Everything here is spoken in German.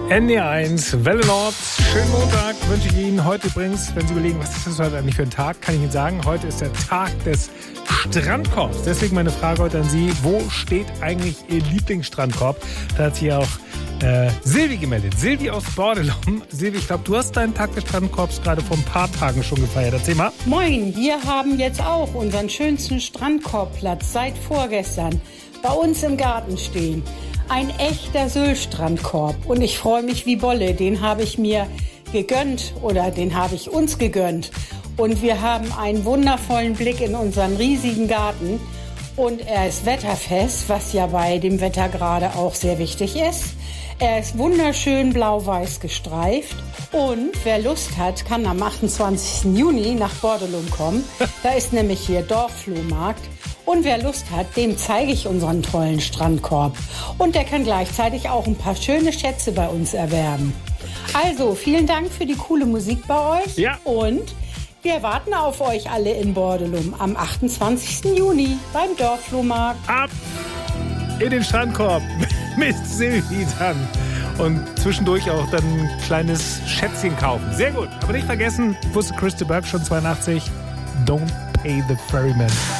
NDR1, Welle Nord, schönen Montag wünsche ich Ihnen. Heute übrigens, wenn Sie überlegen, was ist das heute eigentlich für ein Tag, kann ich Ihnen sagen, heute ist der Tag des Strandkorbs. Deswegen meine Frage heute an Sie, wo steht eigentlich Ihr Lieblingsstrandkorb? Da hat sich auch Silvi gemeldet. Silvi aus Bordelum. Silvi, ich glaube, du hast deinen Tag des Strandkorbs gerade vor ein paar Tagen schon gefeiert. Erzähl mal. Moin, wir haben jetzt auch unseren schönsten Strandkorbplatz seit vorgestern bei uns im Garten stehen. Ein echter Sylt-Strandkorb und ich freue mich wie Bolle. Den habe ich mir gegönnt oder den habe ich uns gegönnt. Und wir haben einen wundervollen Blick in unseren riesigen Garten und er ist wetterfest, was ja bei dem Wetter gerade auch sehr wichtig ist. Er ist wunderschön blau-weiß gestreift und wer Lust hat, kann am 28. Juni nach Bordelum kommen. Da ist nämlich hier Dorfflohmarkt. Und wer Lust hat, dem zeige ich unseren tollen Strandkorb. Und der kann gleichzeitig auch ein paar schöne Schätze bei uns erwerben. Also, vielen Dank für die coole Musik bei euch. Ja. Und wir warten auf euch alle in Bordelum am 28. Juni beim Dorfflohmarkt. Ab in den Strandkorb mit Silvi dann. Und zwischendurch auch dann ein kleines Schätzchen kaufen. Sehr gut. Aber nicht vergessen, wusste Chris de Burgh schon 82, don't pay the ferryman.